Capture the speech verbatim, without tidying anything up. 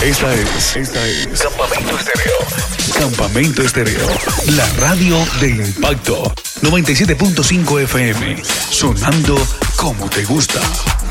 Esta es, esta es Campamento Estéreo. Campamento Estéreo, la radio del impacto. noventa y siete punto cinco F M, sonando como te gusta.